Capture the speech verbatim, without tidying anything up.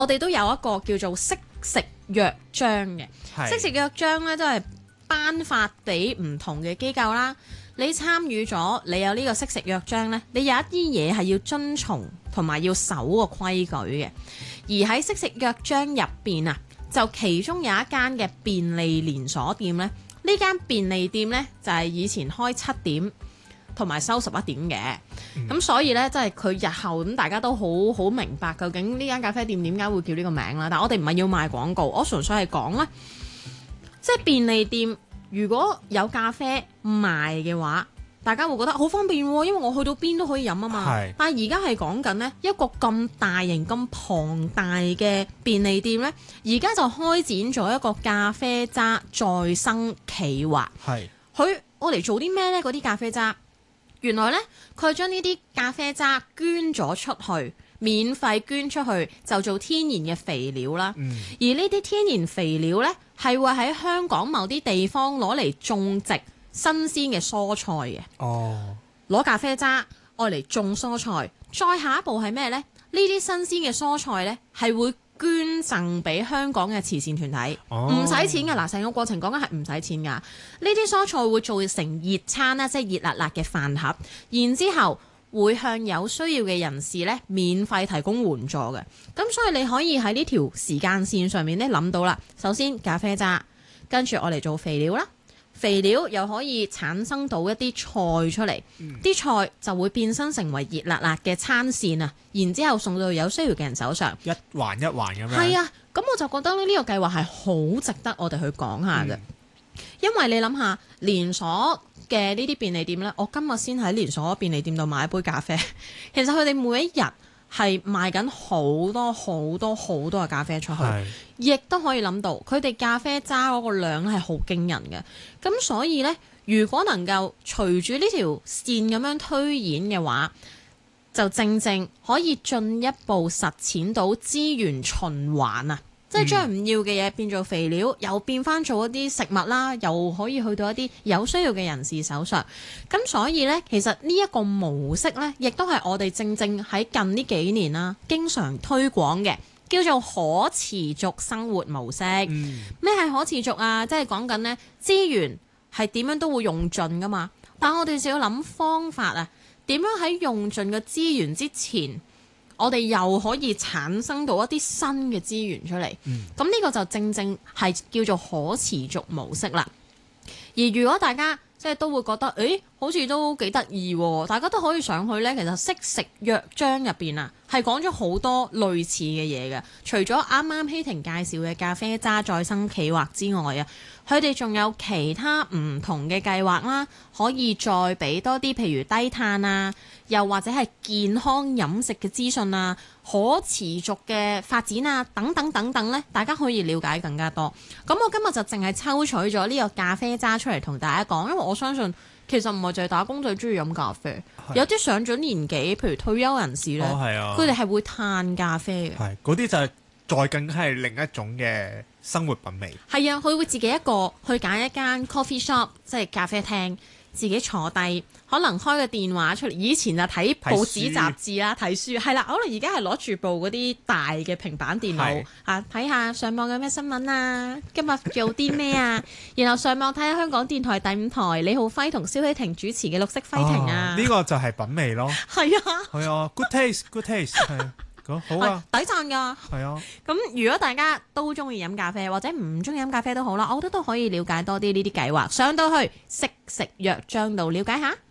我哋都有一個叫做惜食約章嘅，惜食約章咧都係頒發俾唔同嘅機構啦。你參與咗，你有呢個惜食約章咧，你有一啲嘢係要遵從同埋要守個規矩嘅。而喺惜食約章入邊啊，就其中有一間嘅便利連鎖店咧，呢間便利店咧就係以前開七點同埋收十一點嘅。咁、嗯、所以咧，即係佢日後咁，大家都好好明白究竟呢間咖啡店點解會叫呢個名啦。但係我哋唔係要賣廣告，我純粹係講咧，即係便利店如果有咖啡賣嘅話，大家會覺得好方便喎，因為我去到邊都可以飲啊嘛。但係而家係講緊呢一個咁大型、咁龐大嘅便利店呢，而家就開展咗一個咖啡渣再生企劃。係佢我嚟做啲咩呢？嗰啲咖啡渣原來呢，佢將呢啲咖啡渣捐咗出去，免費捐出去就做天然嘅肥料啦。嗯、而呢啲天然肥料呢，係會喺香港某啲地方攞嚟種植新鮮嘅蔬菜嘅。哦，攞咖啡渣愛嚟種蔬菜，再下一步係咩呢？呢啲新鮮嘅蔬菜呢，係會捐贈俾香港嘅慈善團體，唔使、哦、錢㗎。嗱，成個過程講緊係唔使錢㗎。呢啲蔬菜會做成熱餐啦，即係熱辣辣嘅飯盒，然之後會向有需要嘅人士咧免費提供援助嘅。咁所以你可以喺呢條時間線上面咧諗到啦。首先咖啡渣，跟住我嚟做肥料啦。肥料又可以產生到一啲菜出嚟，啲、嗯、菜就會變身成為熱辣辣嘅餐線啊！然之後送到有需要嘅人手上，一環一環咁樣。係啊，咁我就覺得呢個計劃係好值得我哋去講下嘅，嗯、因為你諗下連鎖嘅呢啲便利店呢，我今日先喺連鎖便利店度買一杯咖啡，其實佢哋每一日係賣緊好多好多好多嘅咖啡出去，亦都是可以諗到佢哋咖啡渣嗰個量係好驚人嘅。咁所以呢，如果能夠隨住呢條線咁樣推演嘅話，就正正可以進一步實踐到資源循環啊！即係將唔要嘅嘢變做肥料，又變翻做一啲食物啦，又可以去到一啲有需要嘅人士手上。咁所以呢，其實呢一個模式呢，亦都係我哋正正喺近呢幾年啦，經常推廣嘅，叫做可持續生活模式。咩係、嗯、可持續啊？即係講緊呢資源係點樣都會用盡噶嘛，但我哋就要諗方法啊，點樣喺用盡嘅資源之前，我哋又可以產生到一啲新嘅資源出嚟，咁呢、嗯、個就正正係叫做可持續模式啦。而如果大家即係都會覺得，誒好似都幾得意喎，大家都可以上去呢。其實惜食約章入邊啊，係講咗好多類似嘅嘢嘅。除咗啱啱希婷介紹嘅咖啡渣再生企劃之外啊，佢哋仲有其他唔同嘅計劃啦，可以再俾多啲，譬如低碳啊，又或者係健康飲食嘅資訊啊，可持續嘅發展啊，等等等等呢，大家可以了解更加多。咁我今日就淨係抽取咗呢個咖啡渣出嚟同大家講，因為我相信其實唔係淨係打工仔中意飲咖啡，是有啲上咗年紀，譬如退休人士呢，佢哋係會嘆咖啡嘅。係嗰啲就係再更係另一種嘅生活品味。係啊，佢會自己一個去揀一間 coffee shop， 即係咖啡廳，自己坐低，可能開個電話出嚟。以前就睇報紙雜誌啦，睇書係啦。可能而家係攞住部嗰啲大嘅平板電腦嚇，睇下上網有咩新聞啊，今日做啲咩啊，然後上網睇下香港電台第五台李浩輝同蕭希婷主持嘅綠色輝婷啊。呢、哦這個就係品味咯。係啊，係啊，good taste，good taste。好啊，抵讚㗎。係啊，咁如果大家都中意飲咖啡或者唔中意飲咖啡都好啦，我覺得都可以了解多啲呢啲計劃，上到去惜食約章度了解下。